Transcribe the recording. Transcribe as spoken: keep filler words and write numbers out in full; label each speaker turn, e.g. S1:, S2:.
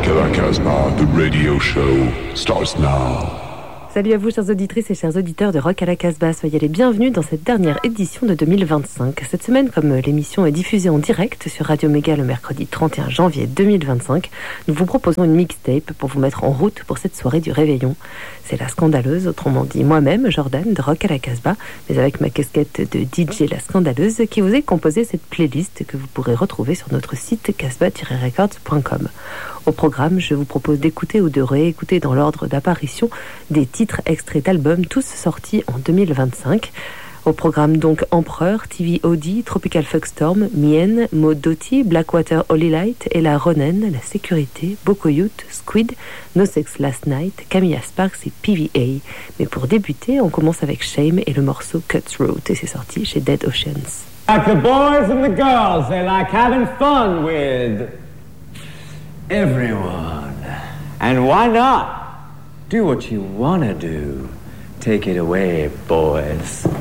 S1: Rock à la Casbah, the radio show starts now.
S2: Salut à vous, chères auditrices et chers auditeurs de Rock à la Casbah. Soyez les bienvenus dans cette dernière édition de deux mille vingt-cinq. Cette semaine, comme l'émission est diffusée en direct sur Radio Méga le mercredi trente et un janvier deux mille vingt-cinq, nous vous proposons une mixtape pour vous mettre en route pour cette soirée du réveillon. C'est la Scandaleuse, autrement dit moi-même, Jordan, de Rock à la Casbah, mais avec ma casquette de D J La Scandaleuse, qui vous ai composé cette playlist que vous pourrez retrouver sur notre site casbah tiret records point com. Au programme, je vous propose d'écouter ou de réécouter dans l'ordre d'apparition des titres extraits d'albums tous sortis en deux mille vingt-cinq. Au programme donc Empereur, T V O D, Tropical Fuckstorm, Mien, Maud Doty, Blackwater Holy Light, Ella Ronen, La Sécurité, Boko Youth, Squid, No Sex Last Night, Camilla Sparks et P V A. Mais pour débuter, on commence avec Shame et le morceau Cutthroat et c'est sorti chez Dead Oceans.
S3: Like the boys and the girls, they like having fun with everyone. And why not? Do what you wanna do. Take it away, boys.